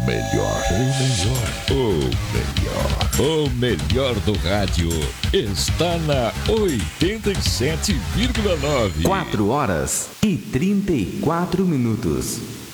melhor. O melhor do rádio está na 87,9. 4 horas e 34 minutos.